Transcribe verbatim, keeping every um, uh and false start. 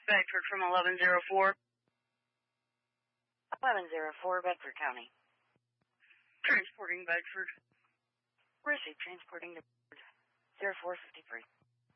Bedford from eleven oh four. eleven oh four, Bedford County. Transporting Bedford. Receive transporting to Bedford. zero four five three.